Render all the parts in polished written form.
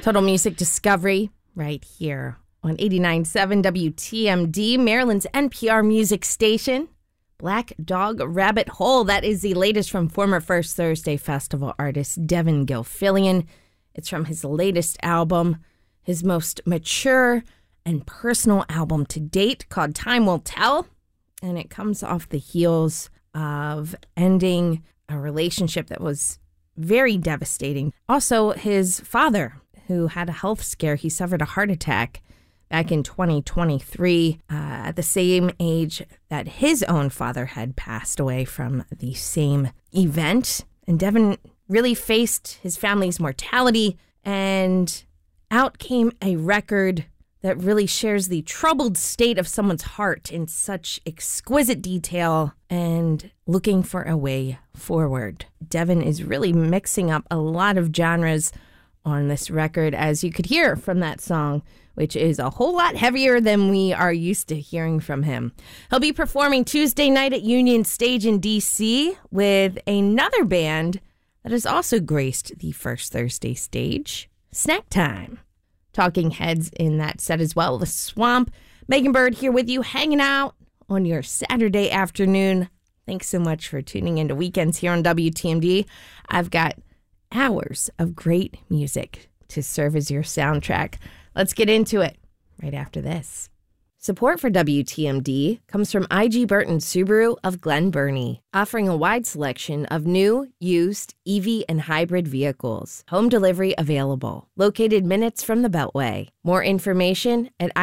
Total Music Discovery right here on 89.7 WTMD, Maryland's NPR music station. Black Dog Rabbit Hole, that is the latest from former First Thursday Festival artist Devin Gilfillian. It's from his latest album, his most mature and personal album to date, called Time Will Tell. And it comes off the heels of ending a relationship that was very devastating. Also, his father, who had a health scare, he suffered a heart attack back in 2023 at the same age that his own father had passed away from the same event. And Devin really faced his family's mortality, and out came a record that really shares the troubled state of someone's heart in such exquisite detail and looking for a way forward. Devin is really mixing up a lot of genres on this record, as you could hear from that song, which is a whole lot heavier than we are used to hearing from him. He'll be performing Tuesday night at Union Stage in D.C. with another band that has also graced the First Thursday stage, Snack Time. Talking Heads in that set as well, The Swamp. Megan Bird here with you, hanging out on your Saturday afternoon. Thanks so much for tuning into Weekends here on WTMD. I've got hours of great music to serve as your soundtrack. Let's get into it right after this. Support for WTMD comes from IG Burton Subaru of Glen Burnie, offering a wide selection of new, used, EV, and hybrid vehicles. Home delivery available. Located minutes from the Beltway. More information at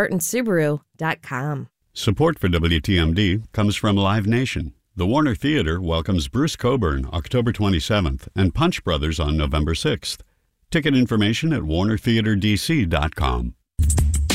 igburtonsubaru.com. Support for WTMD comes from Live Nation. The Warner Theater welcomes Bruce Cockburn October 27th and Punch Brothers on November 6th. Ticket information at warnertheaterdc.com.